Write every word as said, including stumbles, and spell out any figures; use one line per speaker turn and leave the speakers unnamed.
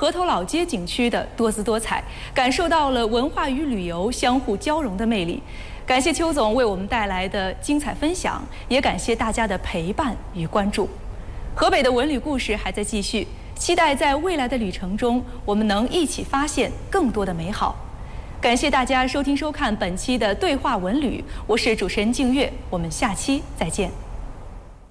河头老街景区的多姿多彩，感受到了文化与旅游相互交融的魅力。感谢邱总为我们带来的精彩分享，也感谢大家的陪伴与关注。河北的文旅故事还在继续，期待在未来的旅程中，我们能一起发现更多的美好。感谢大家收听收看本期的对话文旅，我是主持人静月，我们下期再见。